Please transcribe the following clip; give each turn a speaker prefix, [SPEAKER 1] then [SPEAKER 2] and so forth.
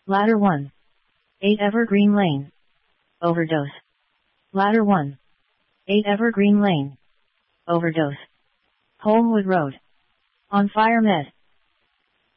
[SPEAKER 1] Ladder 1. 8 Evergreen Lane. Overdose. Ladder 1. 8 Evergreen Lane. Overdose. Holmwood Road. On fire med.